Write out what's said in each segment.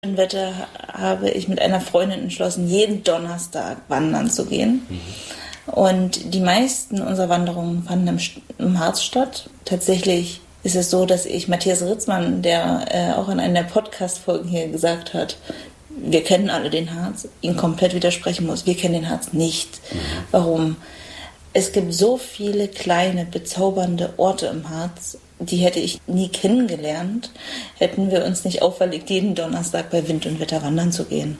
Im Wetter habe ich mit einer Freundin entschlossen, jeden Donnerstag wandern zu gehen. Und die meisten unserer Wanderungen fanden im Harz statt. Tatsächlich ist es so, dass ich Matthias Ritzmann, der auch in einer der Podcast-Folgen hier gesagt hat, wir kennen alle den Harz, ihn komplett widersprechen muss. Wir kennen den Harz nicht. Warum? Es gibt so viele kleine, bezaubernde Orte im Harz, die hätte ich nie kennengelernt, hätten wir uns nicht auferlegt, jeden Donnerstag bei Wind und Wetter wandern zu gehen.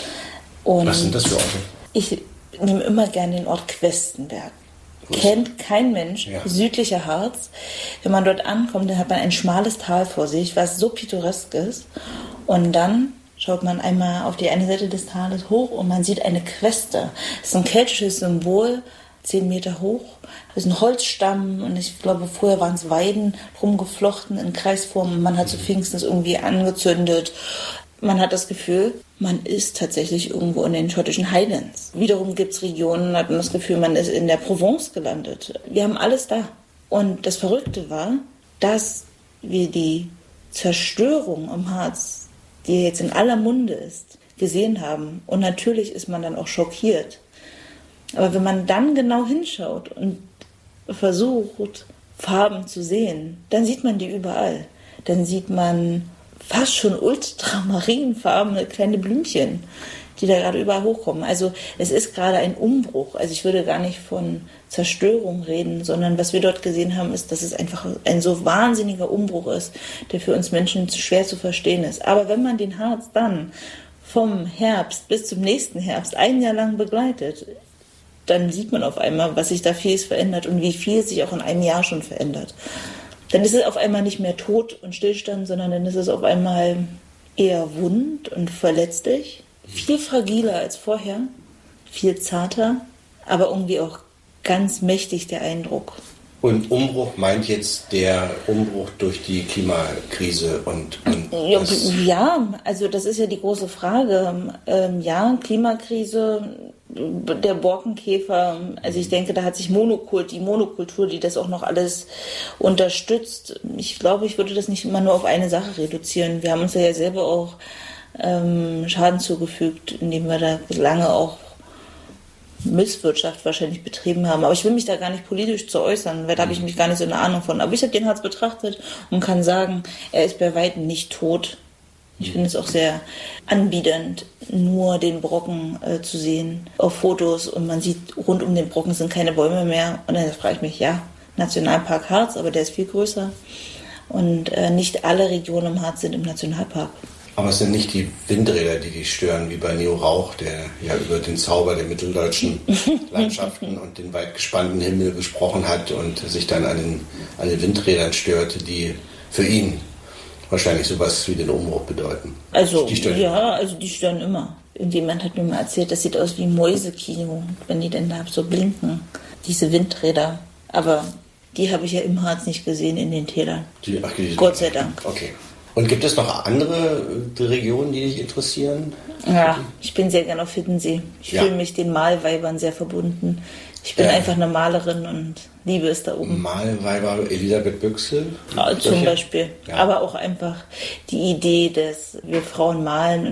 Und was sind das für Orte? Ich nehme immer gerne den Ort Questenberg. Kennt kein Mensch, südlicher Harz. Wenn man dort ankommt, dann hat man ein schmales Tal vor sich, was so pittoresk ist. Und dann schaut man einmal auf die eine Seite des Tales hoch und man sieht eine Queste. Das ist ein keltisches Symbol, 10 Meter hoch. Das ist ein Holzstamm und ich glaube, vorher waren es Weiden rumgeflochten in Kreisform und man hat zu Pfingsten das irgendwie angezündet. Man hat das Gefühl, man ist tatsächlich irgendwo in den schottischen Highlands. Wiederum gibt es Regionen, hat man das Gefühl, man ist in der Provence gelandet. Wir haben alles da. Und das Verrückte war, dass wir die Zerstörung am Harz, die jetzt in aller Munde ist, gesehen haben. Und natürlich ist man dann auch schockiert. Aber wenn man dann genau hinschaut und versucht, Farben zu sehen, dann sieht man die überall. Dann sieht man fast schon ultramarinfarbene kleine Blümchen, die da gerade überall hochkommen. Also es ist gerade ein Umbruch. Also ich würde gar nicht von Zerstörung reden, sondern was wir dort gesehen haben, ist, dass es einfach ein so wahnsinniger Umbruch ist, der für uns Menschen schwer zu verstehen ist. Aber wenn man den Harz dann vom Herbst bis zum nächsten Herbst ein Jahr lang begleitet, dann sieht man auf einmal, was sich da vieles verändert und wie viel sich auch in einem Jahr schon verändert. Dann ist es auf einmal nicht mehr Tod und Stillstand, sondern dann ist es auf einmal eher wund und verletzlich. Viel fragiler als vorher, viel zarter, aber irgendwie auch ganz mächtig der Eindruck. Und Umbruch meint jetzt der Umbruch durch die Klimakrise und ja, also das ist ja die große Frage. Ja, Klimakrise, der Borkenkäfer, also ich denke, da hat sich die Monokultur, die das auch noch alles unterstützt. Ich glaube, ich würde das nicht immer nur auf eine Sache reduzieren. Wir haben uns ja selber auch Schaden zugefügt, indem wir da lange auch Misswirtschaft wahrscheinlich betrieben haben. Aber ich will mich da gar nicht politisch zu äußern, weil da habe ich mich gar nicht so eine Ahnung von. Aber ich habe den Harz betrachtet und kann sagen, er ist bei weitem nicht tot. Ich finde es auch sehr anbiedernd, nur den Brocken zu sehen auf Fotos und man sieht, rund um den Brocken sind keine Bäume mehr. Und dann frage ich mich, ja, Nationalpark Harz, aber der ist viel größer. Und nicht alle Regionen im Harz sind im Nationalpark. Aber es sind nicht die Windräder, die dich stören, wie bei Neo Rauch, der ja über den Zauber der mitteldeutschen Landschaften und den weit gespannten Himmel gesprochen hat und sich dann an den Windrädern störte, die für ihn wahrscheinlich sowas wie den Umbruch bedeuten. Also die stören immer. Irgendjemand hat mir mal erzählt, das sieht aus wie Mäusekino, wenn die denn da so blinken, diese Windräder. Aber die habe ich ja im Harz nicht gesehen in den Tälern. Gott sei Dank. Okay. Und gibt es noch andere Regionen, die dich interessieren? Ja, ich bin sehr gerne auf Hiddensee. Ich fühle mich den Malweibern sehr verbunden. Ich bin einfach eine Malerin und liebe es da oben. Malweiber Elisabeth Büchsel? Ja, zum Beispiel. Ja. Aber auch einfach die Idee, dass wir Frauen malen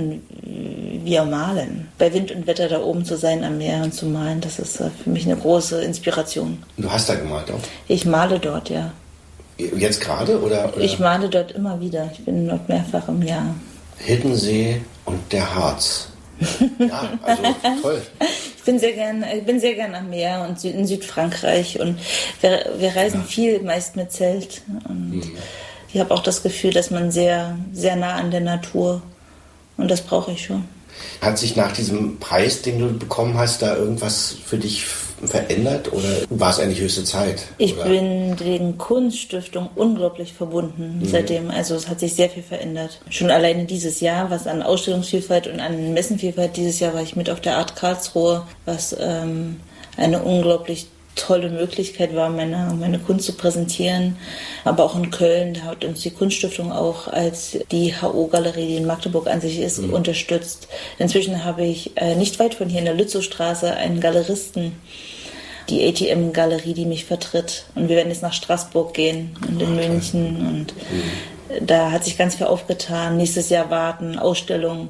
und wir malen. Bei Wind und Wetter da oben zu sein am Meer und zu malen, das ist für mich eine große Inspiration. Du hast da gemalt auch? Ich male dort, ja. Jetzt gerade? Oder? Ich male dort immer wieder. Ich bin dort mehrfach im Jahr. Hiddensee und der Harz. Ja, also toll. Ich bin sehr gern am Meer und in Südfrankreich und wir reisen viel, meist mit Zelt. Und ich habe auch das Gefühl, dass man sehr, sehr nah an der Natur und das brauche ich schon. Hat sich nach diesem Preis, den du bekommen hast, da irgendwas für dich verändert oder war es eigentlich höchste Zeit? Ich bin den Kunststiftungen unglaublich verbunden seitdem. Also es hat sich sehr viel verändert. Schon alleine dieses Jahr, was an Ausstellungsvielfalt und an Messenvielfalt, dieses Jahr war ich mit auf der Art Karlsruhe, was eine unglaublich tolle Möglichkeit war, meine Kunst zu präsentieren. Aber auch in Köln, da hat uns die Kunststiftung auch als die HO-Galerie, die in Magdeburg an sich ist, unterstützt. Inzwischen habe ich nicht weit von hier in der Lützowstraße einen Galeristen, die ATM-Galerie, die mich vertritt. Und wir werden jetzt nach Straßburg gehen und in München. Und da hat sich ganz viel aufgetan. Nächstes Jahr warten Ausstellungen